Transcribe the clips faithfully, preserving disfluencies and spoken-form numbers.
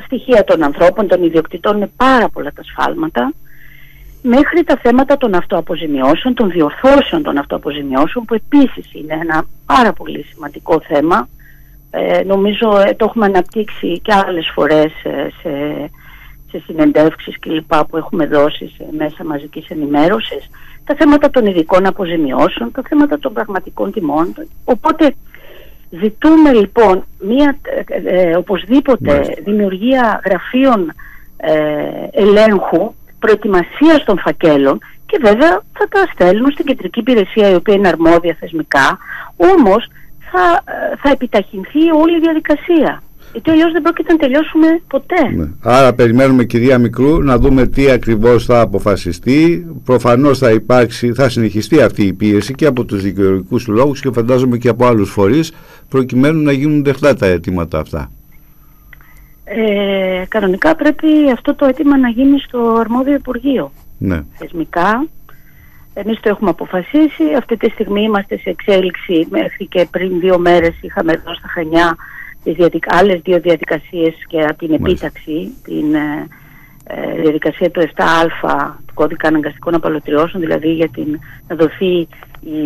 στοιχεία των ανθρώπων, των ιδιοκτητών, είναι πάρα πολλά τα σφάλματα, μέχρι τα θέματα των αυτοαποζημιώσεων, των διορθώσεων των αυτοαποζημιώσεων, που επίσης είναι ένα πάρα πολύ σημαντικό θέμα. Ε, νομίζω ε, το έχουμε αναπτύξει και άλλες φορές ε, σε, σε συνεντεύξεις κλπ. Που έχουμε δώσει σε μέσα μαζικής ενημέρωσης, τα θέματα των ειδικών αποζημιώσεων, τα θέματα των πραγματικών τιμών. Οπότε ζητούμε λοιπόν μια, ε, ε, οπωσδήποτε Μάλιστα. δημιουργία γραφείων ε, ελέγχου, προετοιμασίας των φακέλων, και βέβαια θα τα στέλνουν στην κεντρική υπηρεσία, η οποία είναι αρμόδια θεσμικά, όμως θα, θα επιταχυνθεί όλη η διαδικασία. Γιατί αλλιώς δεν πρόκειται να τελειώσουμε ποτέ. Ναι. Άρα περιμένουμε, κυρία Μικρού, να δούμε τι ακριβώς θα αποφασιστεί. Προφανώς θα υπάρξει, θα συνεχιστεί αυτή η πίεση και από τους δικαιολογικούς λόγους και φαντάζομαι και από άλλους φορείς, προκειμένου να γίνουν δεχτά τα αιτήματα αυτά. Ε, κανονικά πρέπει αυτό το αίτημα να γίνει στο αρμόδιο Υπουργείο. Ναι. Θεσμικά. Εμείς το έχουμε αποφασίσει. Αυτή τη στιγμή είμαστε σε εξέλιξη. Μέχρι και πριν δύο μέρες είχαμε εδώ στα Χανιά τις διαδικα... άλλες δύο διαδικασίες για την επίταξη, την ε, ε, διαδικασία του επτά α του κώδικα αναγκαστικών απαλωτριώσεων, δηλαδή για την, να δοθεί η,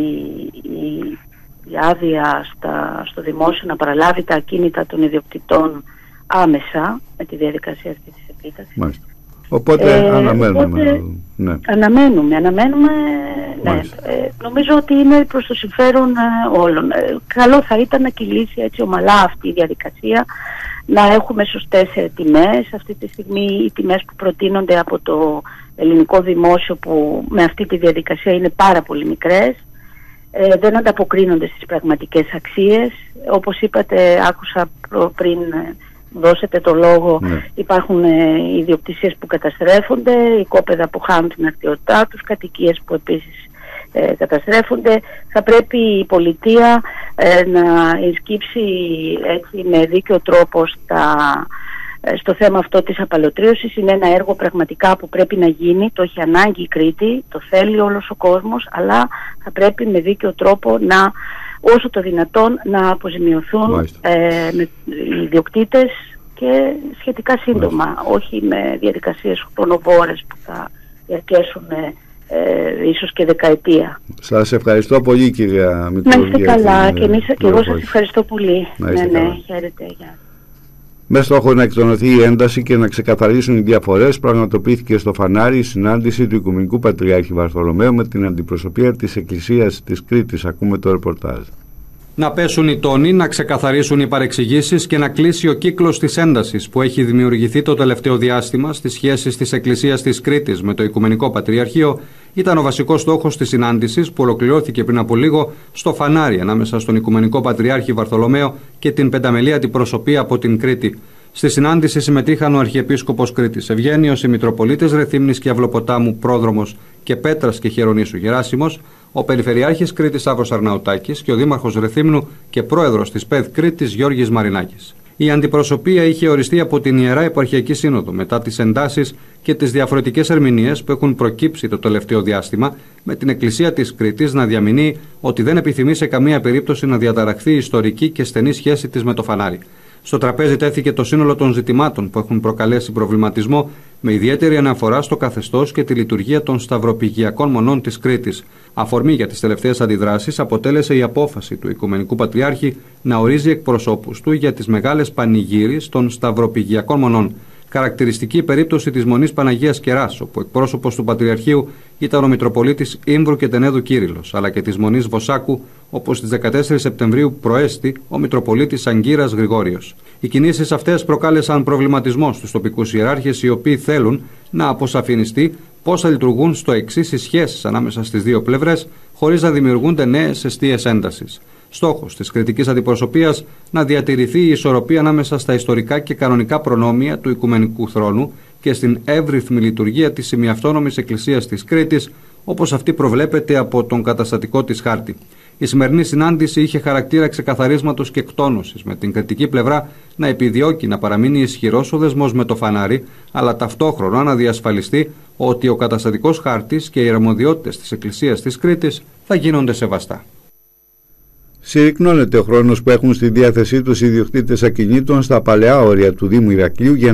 η, η άδεια στα, στο δημόσιο να παραλάβει τα ακίνητα των ιδιοκτητών άμεσα με τη διαδικασία αυτή της επίταξης. Μάλιστα. Οπότε ε, αναμένουμε. Οπότε, ναι. Αναμένουμε, αναμένουμε ναι. ε, νομίζω ότι είναι προς το συμφέρον ε, όλων. Ε, καλό θα ήταν να κυλήσει έτσι ομαλά αυτή η διαδικασία, να έχουμε σωστές ε, τιμές. Αυτή τη στιγμή οι τιμές που προτείνονται από το ελληνικό δημόσιο, που με αυτή τη διαδικασία είναι πάρα πολύ μικρές, ε, δεν ανταποκρίνονται στις πραγματικές αξίες. Όπως είπατε, άκουσα προ, πριν ε, δώσετε το λόγο, ναι. υπάρχουν ε, ιδιοκτησίες που καταστρέφονται, οικόπεδα που χάνουν την αρτιότητά τους, κατοικίες που επίσης ε, καταστρέφονται. Θα πρέπει η πολιτεία ε, να ενσκύψει έτσι με δίκαιο τρόπο στα, ε, στο θέμα αυτό της απαλωτρίωσης. Είναι ένα έργο πραγματικά που πρέπει να γίνει, το έχει ανάγκη η Κρήτη, το θέλει όλος ο κόσμος, αλλά θα πρέπει με δίκαιο τρόπο να, όσο το δυνατόν, να αποζημιωθούν ε, με, οι ιδιοκτήτες, και σχετικά σύντομα, Μάλιστα. όχι με διαδικασίες χρονοβόρες που θα διαρκέσουν ε, ίσως και δεκαετία. Σας ευχαριστώ πολύ, κυρία Μικρού. Να είστε καλά, και, εμείς, και εγώ σας ευχαριστώ πολύ. Να είστε ναι, καλά. ναι, χαίρετε, γεια. Με στόχο να εκτονωθεί η ένταση και να ξεκαθαρίσουν οι διαφορές, πραγματοποιήθηκε στο Φανάρι η συνάντηση του Οικουμενικού Πατριάρχη Βαρθολομαίου με την αντιπροσωπεία της Εκκλησίας της Κρήτης. Ακούμε το ρεπορτάζ. Να πέσουν οι τόνοι, να ξεκαθαρίσουν οι παρεξηγήσεις και να κλείσει ο κύκλος της έντασης που έχει δημιουργηθεί το τελευταίο διάστημα στις σχέσεις της Εκκλησίας της Κρήτης με το Οικουμενικό Πατριαρχείο ήταν ο βασικός στόχος της συνάντησης που ολοκληρώθηκε πριν από λίγο στο Φανάρι ανάμεσα στον Οικουμενικό Πατριάρχη Βαρθολομαίο και την πενταμελή αντιπροσωπεία από την Κρήτη. Στη συνάντηση συμμετείχαν ο Αρχιεπίσκοπος Κρήτης Ευγένιος, οι Μητροπολίτες Ρεθύμνης και Αυλοποτάμου Πρόδρομος και Πέτρας και Χερονήσου Γεράσιμος, ο Περιφερειάρχης Κρήτης Αύρος Αρναουτάκης και ο Δήμαρχος Ρεθύμνου και Πρόεδρος της ΠΕΔ Κρήτης Γιώργης Μαρινάκης. Η αντιπροσωπεία είχε οριστεί από την Ιερά Επαρχιακή Σύνοδο μετά τις εντάσεις και τις διαφορετικές ερμηνείες που έχουν προκύψει το τελευταίο διάστημα, με την Εκκλησία της Κρήτης να διαμηνύει ότι δεν επιθυμεί σε καμία περίπτωση να διαταραχθεί η ιστορική και στενή σχέση της με το Φανάρι. Στο τραπέζι τέθηκε το σύνολο των ζητημάτων που έχουν προκαλέσει προβληματισμό, με ιδιαίτερη αναφορά στο καθεστώς και τη λειτουργία των σταυροπηγιακών μονών της Κρήτης. Αφορμή για τις τελευταίες αντιδράσεις αποτέλεσε η απόφαση του Οικουμενικού Πατριάρχη να ορίζει εκπροσώπους του για τις μεγάλες πανηγύρεις των σταυροπηγιακών μονών. Χαρακτηριστική περίπτωση της Μονής Παναγίας Κεράς, όπου εκπρόσωπος του Πατριαρχείου ήταν ο Μητροπολίτης Ήμβρου και Τενέδου Κύριλλος, αλλά και της Μονής Βοσάκου, όπως στις δεκατέσσερις Σεπτεμβρίου προέστη ο Μητροπολίτης Αγκύρας Γρηγόριος. Οι κινήσεις αυτές προκάλεσαν προβληματισμό στους τοπικούς ιεράρχες, οι οποίοι θέλουν να αποσαφινιστεί πώς θα λειτουργούν στο εξής οι σχέσεις ανάμεσα στις δύο πλευρές, χωρίς να δημιουργούνται νέες εστίες έντασης. Στόχος της κριτικής αντιπροσωπείας να διατηρηθεί η ισορροπία ανάμεσα στα ιστορικά και κανονικά προνόμια του Οικουμενικού Θρόνου και στην εύρυθμη λειτουργία της ημιαυτόνομης Εκκλησίας της Κρήτης, όπως αυτή προβλέπεται από τον καταστατικό της χάρτη. Η σημερινή συνάντηση είχε χαρακτήρα ξεκαθαρίσματος και εκτόνωσης, με την κριτική πλευρά να επιδιώκει να παραμείνει ισχυρός ο δεσμός με το Φανάρι, αλλά ταυτόχρονα να διασφαλιστεί ότι ο καταστατικός χάρτης και οι αρμοδιότητες της Εκκλησίας της Κρήτης θα γίνονται σεβαστά. Συρρυκνώνεται ο χρόνος που έχουν στη διάθεσή τους οι ιδιοκτήτες ακινήτων στα παλαιά όρια του Δήμου Ηρακλείου για